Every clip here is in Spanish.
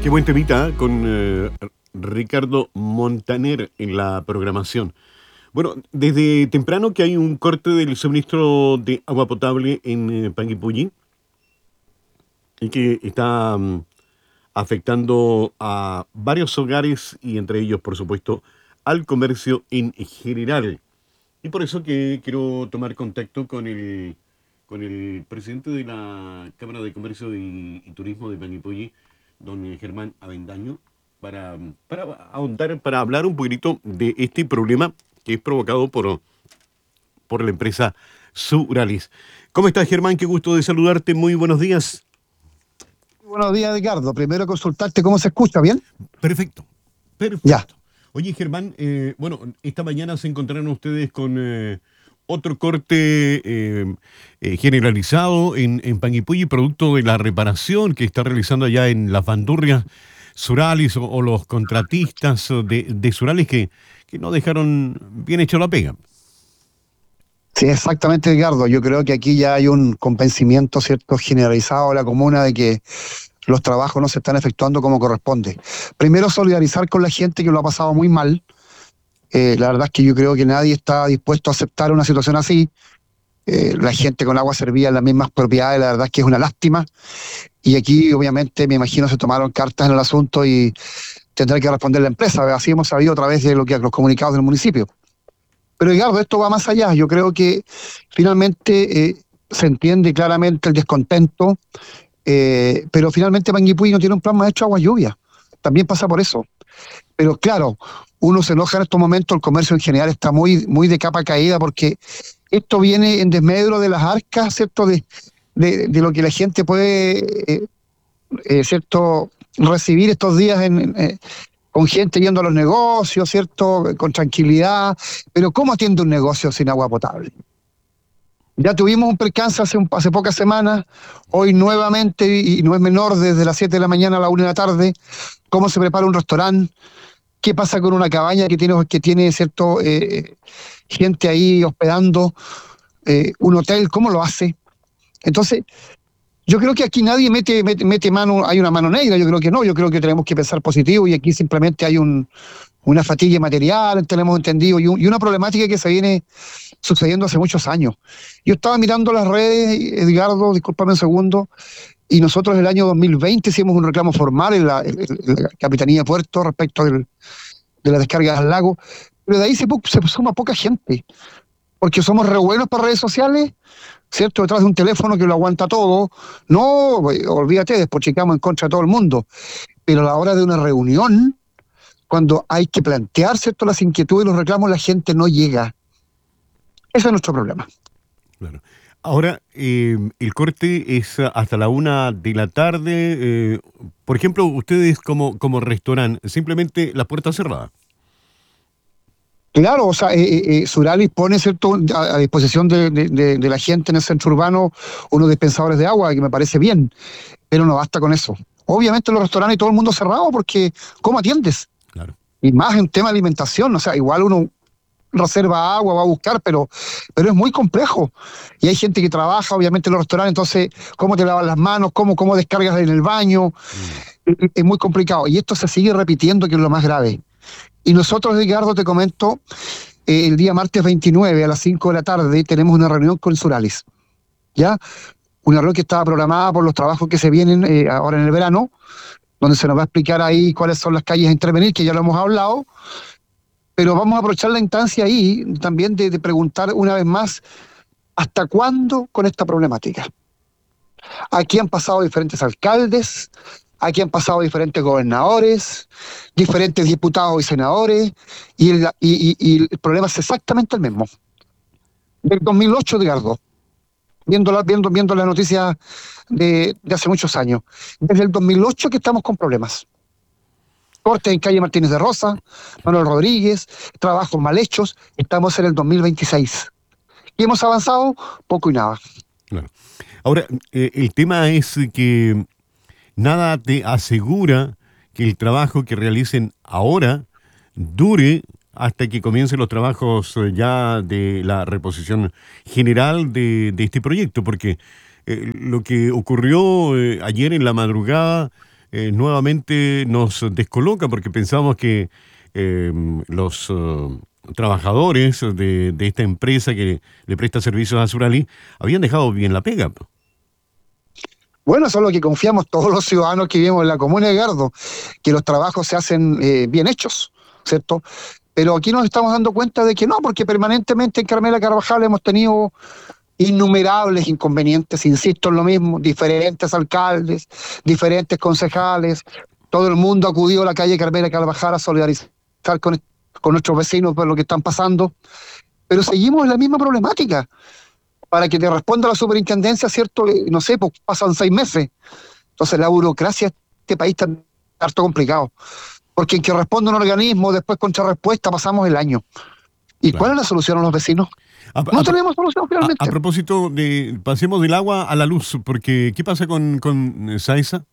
Qué buen temita con Ricardo Montaner en la programación. Bueno, desde temprano que hay un corte del suministro de agua potable en Panguipulli y que está afectando a varios hogares y entre ellos, por supuesto, al comercio en general. Y por eso que quiero tomar contacto con el presidente de la Cámara de Comercio y Turismo de Panguipulli, don Germán Avendaño, para ahondar, para hablar un poquitito de este problema que es provocado por la empresa Suralis. ¿Cómo estás, Germán? Qué gusto de saludarte. Muy buenos días. Buenos días, Edgardo. Primero consultarte cómo se escucha, ¿bien? Perfecto, Ya. perfecto. Oye, Germán, bueno, esta mañana se encontraron ustedes con otro corte generalizado en Panguipulli, producto de la reparación que está realizando allá en las bandurrias Suralis o los contratistas de Suralis que no dejaron bien hecho la pega. Sí, exactamente, Edgardo. Yo creo que aquí ya hay un convencimiento, ¿cierto?, generalizado de la comuna de que los trabajos no se están efectuando como corresponde. Primero, solidarizar con la gente que lo ha pasado muy mal. La verdad es que yo creo que nadie está dispuesto a aceptar una situación así. La gente con agua servía en las mismas propiedades, la verdad es que es una lástima. Y aquí, obviamente, me imagino se tomaron cartas en el asunto y tendrá que responder la empresa. Así hemos sabido a través de los comunicados del municipio. Pero, Edgardo, esto va más allá. Yo creo que finalmente se entiende claramente el descontento, pero finalmente Panguipulli no tiene un plan maestro agua lluvia. También pasa por eso. Pero claro, uno se enoja en estos momentos, el comercio en general está muy, muy de capa caída porque esto viene en desmedro de las arcas, ¿cierto? De lo que la gente puede, ¿cierto?, recibir estos días con gente yendo a los negocios, ¿cierto?, con tranquilidad. Pero ¿cómo atiende un negocio sin agua potable? Ya tuvimos un percance hace pocas semanas, hoy nuevamente, y no es menor, desde las 7 de la mañana a la 1 de la tarde, cómo se prepara un restaurante, qué pasa con una cabaña que tiene cierto, gente ahí hospedando, un hotel, cómo lo hace. Entonces, yo creo que aquí nadie mete mano, hay una mano negra, yo creo que no, yo creo que tenemos que pensar positivo y aquí simplemente hay una fatiga material, tenemos entendido, y una problemática que se viene sucediendo hace muchos años. Yo estaba mirando las redes, Edgardo, discúlpame un segundo, y nosotros el año 2020 hicimos un reclamo formal en la Capitanía de Puerto respecto de las descargas al lago, pero de ahí se suma poca gente, porque somos re buenos para redes sociales, ¿cierto? Detrás de un teléfono que lo aguanta todo. No, olvídate, despochicamos en contra de todo el mundo, pero a la hora de una reunión, cuando hay que plantear, ¿cierto?, las inquietudes y los reclamos, la gente no llega. Ese es nuestro problema. Claro. Ahora, el corte es hasta la 1 de la tarde. Por ejemplo, ustedes como restaurante, simplemente las puertas cerradas. Claro, o sea, Suralis pone, ¿cierto?, a disposición de la gente en el centro urbano unos dispensadores de agua, que me parece bien, pero no basta con eso. Obviamente los restaurantes y todo el mundo cerrado, porque ¿cómo atiendes? Claro. Y más en tema de alimentación, o sea, igual uno reserva agua, va a buscar, pero es muy complejo. Y hay gente que trabaja, obviamente, en los restaurantes, entonces, ¿cómo te lavas las manos? ¿Cómo descargas en el baño? Es muy complicado. Y esto se sigue repitiendo, que es lo más grave. Y nosotros, Edgardo, te comento, el día martes 29 a las 5 de la tarde tenemos una reunión con Suralis, ¿ya? Una reunión que estaba programada por los trabajos que se vienen ahora en el verano, donde se nos va a explicar ahí cuáles son las calles a intervenir, que ya lo hemos hablado, pero vamos a aprovechar la instancia ahí también de preguntar una vez más, ¿hasta cuándo con esta problemática? Aquí han pasado diferentes alcaldes, aquí han pasado diferentes gobernadores, diferentes diputados y senadores, y el problema es exactamente el mismo. Del 2008, Edgardo, viendo las noticias de hace muchos años. Desde el 2008 que estamos con problemas. Cortes en calle Martínez de Rosa, Manuel Rodríguez, trabajos mal hechos, estamos en el 2026. ¿Y hemos avanzado? Poco y nada. Claro. Ahora, el tema es que nada te asegura que el trabajo que realicen ahora dure hasta que comiencen los trabajos ya de la reposición general de este proyecto, porque lo que ocurrió ayer en la madrugada nuevamente nos descoloca porque pensábamos que los trabajadores de esta empresa que le presta servicios a Suralí habían dejado bien la pega. Bueno, eso es lo que confiamos todos los ciudadanos que vivimos en la comuna de Gardo, que los trabajos se hacen bien hechos, ¿cierto? Pero aquí nos estamos dando cuenta de que no, porque permanentemente en Carmela Carvajal hemos tenido innumerables inconvenientes, insisto en lo mismo, diferentes alcaldes, diferentes concejales, todo el mundo acudió a la calle Carmela Carvajal a solidarizar con nuestros vecinos por lo que están pasando, pero seguimos en la misma problemática. Para que te responda la superintendencia, ¿cierto? No sé, pues pasan 6 meses. Entonces la burocracia de este país está harto complicado. Porque en que responde un organismo, después contra respuesta, pasamos el año. ¿Y cuál es la solución a los vecinos? No tenemos solución finalmente. A propósito, pasemos del agua a la luz, porque ¿qué pasa con Saesa?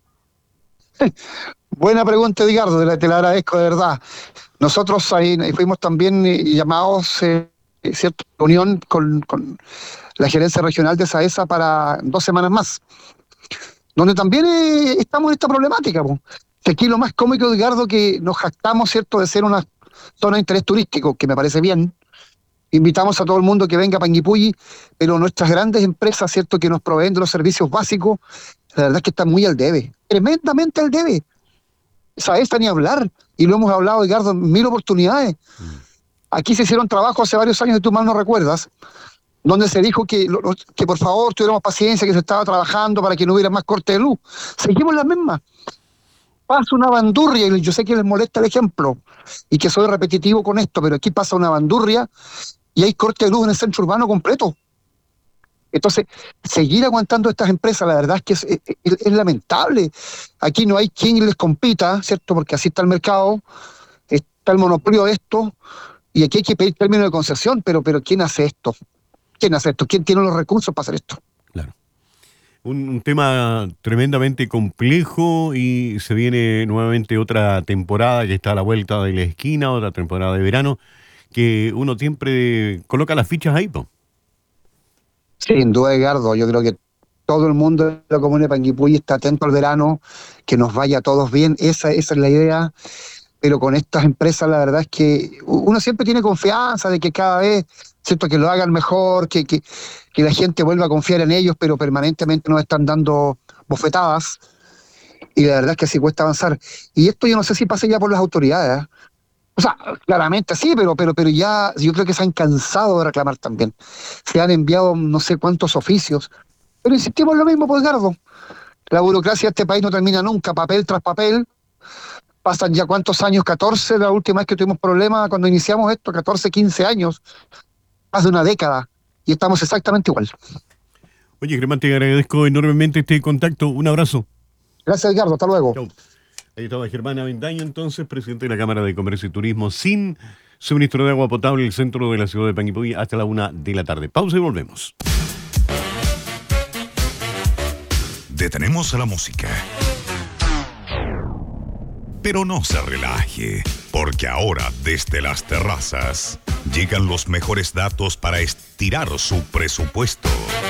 Buena pregunta, Edgardo, te la agradezco de verdad. Nosotros ahí fuimos también llamados, cierta reunión con la gerencia regional de Saesa para 2 semanas más, donde también estamos en esta problemática. Que aquí lo más cómico, Edgardo, que nos jactamos, ¿cierto?, de ser una zona de interés turístico, que me parece bien. Invitamos a todo el mundo que venga a Panguipulli, pero nuestras grandes empresas, ¿cierto?, que nos proveen de los servicios básicos, la verdad es que están muy al debe, tremendamente al debe. Saesa ni hablar, y lo hemos hablado, Edgardo, en 1000 oportunidades. Aquí se hicieron trabajos hace varios años, si tú mal no recuerdas, donde se dijo que por favor tuviéramos paciencia, que se estaba trabajando para que no hubiera más corte de luz. Seguimos las mismas. Pasa una bandurria, y yo sé que les molesta el ejemplo, y que soy repetitivo con esto, pero aquí pasa una bandurria y hay corte de luz en el centro urbano completo. Entonces, seguir aguantando estas empresas, la verdad es que es lamentable. Aquí no hay quien les compita, ¿cierto? Porque así está el mercado, está el monopolio de esto, y aquí hay que pedir términos de concesión, pero ¿quién hace esto? ¿Quién hace esto? ¿Quién tiene los recursos para hacer esto? Claro. Un tema tremendamente complejo y se viene nuevamente otra temporada que está a la vuelta de la esquina, otra temporada de verano, que uno siempre coloca las fichas ahí, po. Sin duda, Edgardo, yo creo que todo el mundo de la comuna de Panguipulli está atento al verano, que nos vaya a todos bien, esa es la idea. Pero con estas empresas la verdad es que uno siempre tiene confianza de que cada vez, ¿cierto?, que lo hagan mejor, que la gente vuelva a confiar en ellos, pero permanentemente nos están dando bofetadas, y la verdad es que así cuesta avanzar. Y esto yo no sé si pasa ya por las autoridades, ¿eh? O sea, claramente sí, pero ya yo creo que se han cansado de reclamar también. Se han enviado no sé cuántos oficios, pero insistimos en lo mismo, pues, Edgardo. La burocracia de este país no termina nunca, papel tras papel. Pasan ya cuántos años, 14, la última vez que tuvimos problemas cuando iniciamos esto, 14, 15 años, más de una década, y estamos exactamente igual. Oye, Germán, te agradezco enormemente este contacto. Un abrazo. Gracias, Edgardo. Hasta luego. Chau. Ahí estaba Germán Avendaño, entonces, presidente de la Cámara de Comercio y Turismo, sin suministro de agua potable en el centro de la ciudad de Panguipulli hasta la 1 de la tarde. Pausa y volvemos. Detenemos a la música. Pero no se relaje, porque ahora desde las terrazas llegan los mejores datos para estirar su presupuesto.